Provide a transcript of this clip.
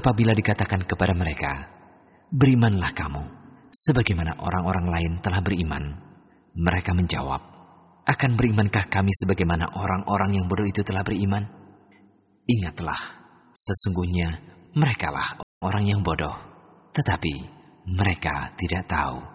apabila dikatakan kepada mereka, "Berimanlah kamu, sebagaimana orang-orang lain telah beriman." Mereka menjawab, "Akan berimankah kami sebagaimana orang-orang yang bodoh itu telah beriman?" Ingatlah, sesungguhnya merekalah orang yang bodoh, tetapi mereka tidak tahu.